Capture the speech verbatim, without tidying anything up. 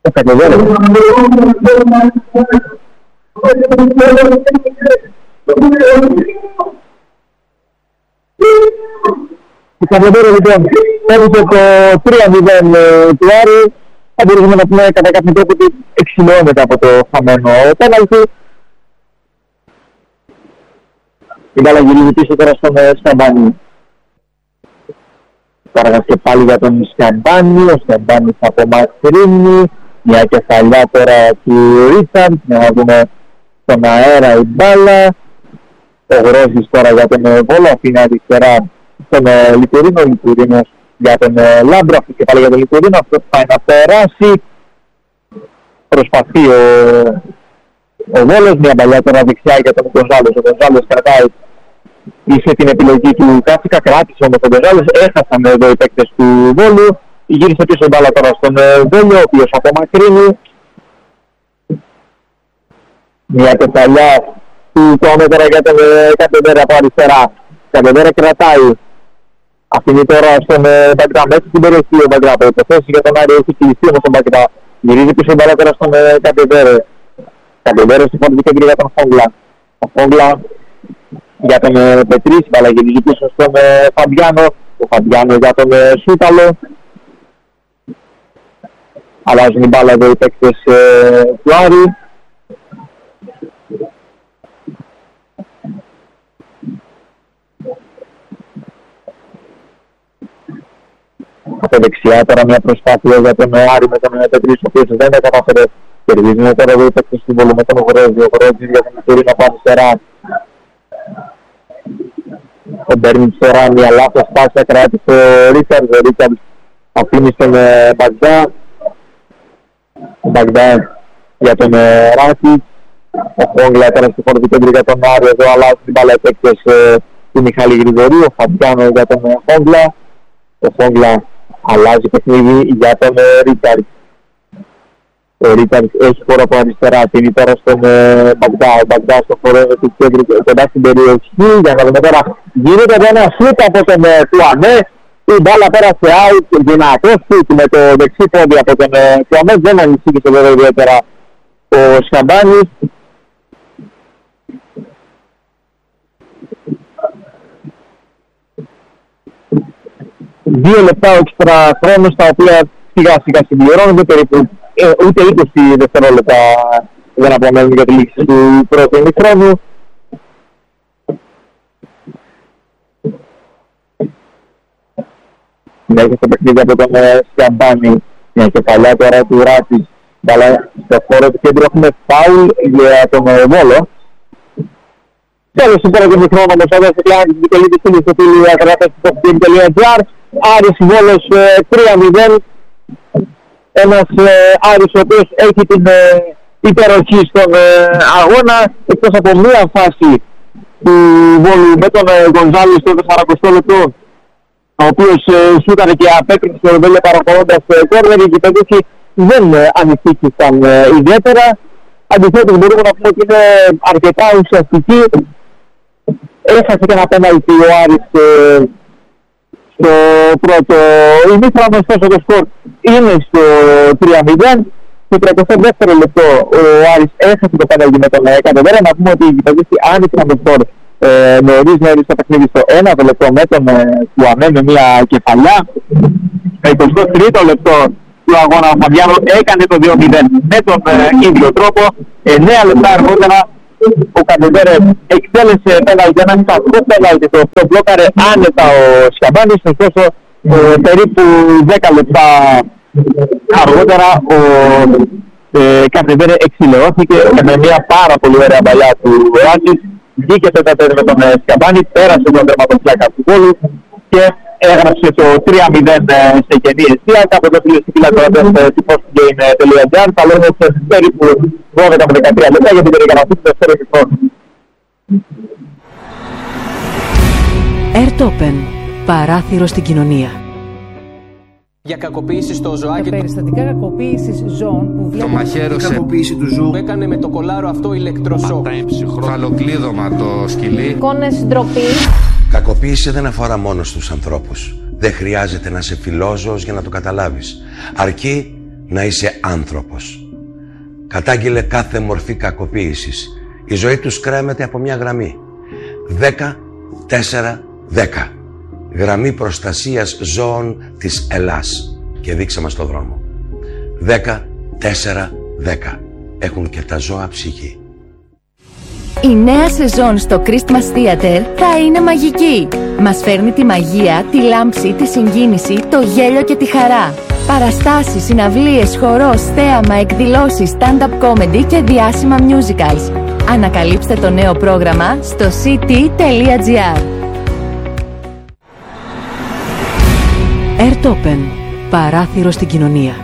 Ο Κακεδέρες. Ο Κακεδέρες λοιπόν έδωσε το τρία μηδέν του Άρη. Θα μπορούσαμε να πούμε κατά κάποιον τρόπο ότι εξηλαιώνεται από το χαμένο πέναλτι. Η μπάλα γυρίζει πίσω τώρα στον Σκαμπάνη. Τώρα και πάλι για τον Σκαμπάνη. Ο Σκαμπάνης απομακρύνει. Μια κεφαλιά τώρα του Ρίτσαρντ. Να δούμε στον αέρα η μπάλα. Ο Γρόζης τώρα για τον Βόλο. Αφήνει αριστερά στον Λιτουρίνο. Λιτουρίνος για τον Λάμπρο. Αυτή και πάλι για τον Λιτουρίνο. Αυτό πάει να περάσει. Προσπαθεί ο, ο Βόλος. Μια παλιά τώρα δεξιά για τον Γκονζάλες. Ο Γκονζάλες κρατάει. Είχε την επιλογή του Κάτσικα, κράτησε όμως τον Γκονζάλες. Έχασαν εδώ οι παίκτες του Βόλου. Γύρισε πίσω η μπάλα τώρα στον Βόλιο, ο οποίος απομακρύνει. Μια κεφαλιά του Κόμετρα για τον Κακεδέρα από αριστερά. Κακεδέρα κρατάει. Αφήνει τώρα στον Μπαγκρά μέσα στην περιοχή ο Μπαγκρά. Το υποθέσει για τον Άρη έχει κλειστεί όμως τον Μπαγκρά. Γυρίζει πίσω η μπάλα τώρα στον Κακεδέρα. Κακεδέρα στη φωνική κέντρη για τον Φόγκλα. Ο Φόγκλα για τον Πετρίς, μπάλα γυρίζει πίσω στον Φαμπιάνο. Ο Φαμπιάνο για τον Σούταλο. Αλλάζουν η μπάλα εδώ οι παίκτες του Άρη. Από δεξιά τώρα μια προσπάθεια για τον Άρη με τον Πετρίς, ο οποίος δεν κατάφερε. Κερδίζουν τώρα εδώ οι παίκτες του Βόλου με τον Γρόζη. Ο Γρόζης για τον Μητουρίνο από αριστερά. Ο Μπέρνιτς τώρα μια λάθος πάση κράτησε ο Ρίτσαρντ. Ο Ρίτσαρντ αφήνει στον Μπαγδά. Ο Μπαγδά για τον Ράκη. Ο Φόγκλα τώρα στη φορτική κέντρη για τον Άρη. Εδώ αλλάζουν την μπάλα παίκτες του Μιχάλη Γρηγορίου. Ο Φαμπιάνο για τον Φόγκλα. Ο Φόγκλα αλλάζει παιχνίδι για τον Ρίτσαρντ. Ο Ρίτσαρντ έχει χώρο από αριστερά. Πίνει τώρα στον Μπαγδά. Ο Μπαγδά στο χώρο του κέντρου κοντά στην περιοχή. Για να δούμε τώρα. Γίνεται ένα σούτ από τον Τουαμέ. Η μπάλα πέρασε out. Δυνατό σούτ με το δεξί πόδι από τον Τουαμέ. Δεν ανησύχησε βέβαια ιδιαίτερα ο Σκαμπάνης. Δύο λεπτά έξτρα χρόνος, τα οποία σιγά σιγά συμπληρώνονται, περίπου ε, ούτε είκοσι δευτερόλεπτα δεν απομένουν για τη λήξη του πρώτου ημιχρόνου. Συνέχεια στο παιχνίδι από τον Σκαμπάνη, μια κεφαλιά τώρα του Ράτης, αλλά στο χώρο του κέντρου έχουμε φάουλ για τον Βόλο. Τέλος του πρώτου ημιχρόνου όμως εδώ σε κλάνη της Βικελίτης φίλης στο φίλοι ακρατές του Popgame τελεία gr. Άρης Βόλος τρία μηδέν. Ένας ε, Άρης ο οποίος έχει την ε, υπεροχή στον ε, αγώνα, εκτός από μία φάση του Βόλου με τον ε, Γκονζάλη στο σαραντοστό λεπτό, ο οποίος ε, σούτανε και απέκρινε στο Βέλε παρακολώντας ε, κόρνερ. Οι γηπεδούχοι δεν ε, ανησύχησαν ε, ιδιαίτερα. Αντιθέτως μπορούμε να πούμε ότι είναι αρκετά ουσιαστική. Έχασε και ένα πέναλτι ο Άρης ε, στο πρώτο ημίχρονο, ωστόσο το σκορ είναι στο τρία μηδέν. Στο τριάντα δεύτερο λεπτό ο Άρης έχασε το πέναλτι με τον Κακεδέρα. Να πούμε ότι οι γηπεδούχοι άνοιξαν το σκορ ε, νωρίς νωρίς το παιχνίδι στο ένα λεπτό με τον Τουαμέ με μια κεφαλιά. Στο εικοστό τρίτο λεπτό του αγώνα ο Φαμπιάνο έκανε το δύο μηδέν με τον ε, ίδιο τρόπο. εννέα λεπτά αργότερα ο Κακεδέρα εκτέλεσε πέναλτι, ένα κακό πέναλτι, το οποίο μπλόκαρε άνετα ο Σκαμπάνης. Ωστόσο ε, περίπου δέκα λεπτά αργότερα ο ε, Κακεδέρα εξηλαιώθηκε και με μια πάρα πολύ ωραία παλιά του Ράκης βγήκε τέταρτα με τον ε, Σκαμπάνη, πέρασε τον τερματοφύλακα του Βόλου και έγραψε το τρία μηδέν σε κενή αιστεία. Κάποτε φίλες και φίλοι του Popgame τελεία gr. Θα λέμε σε περίπου δώδεκα με δεκατρία λεπτά για την περιγραφή του δεύτερου ημιχρόνου. Airtopen. Παράθυρο στην κοινωνία. Για κακοποίηση στο ζωάκι. Για περιστατικά κακοποίησης ζώων που βλέπει. Το μαχαίρωσε. Κακοποίηση του ζώου. Που έκανε με το κολάρο αυτό ηλεκτροσόκ. Φαλοκλείδωμα το σκυλί. Εικόνες ντροπή. Κακοποίηση δεν αφορά μόνο στους ανθρώπους. Δεν χρειάζεται να είσαι φιλόζωος για να το καταλάβεις. Αρκεί να είσαι άνθρωπος. Κατάγγειλε κάθε μορφή κακοποίησης. Η ζωή τους κρέμεται από μια γραμμή. δέκα τέσσερα δέκα. Γραμμή προστασίας ζώων της Ελλάς. Και δείξε μας το δρόμο. δέκα τέσσερα δέκα. Έχουν και τα ζώα ψυχή. Η νέα σεζόν στο Christmas Theater θα είναι μαγική. Μας φέρνει τη μαγεία, τη λάμψη, τη συγκίνηση, το γέλιο και τη χαρά. Παραστάσεις, συναυλίες, χορός, θέαμα, εκδηλώσεις, stand-up comedy και διάσημα musicals. Ανακαλύψτε το νέο πρόγραμμα στο σι τι τελεία τζι άρ. Airtopen. Παράθυρο στην κοινωνία.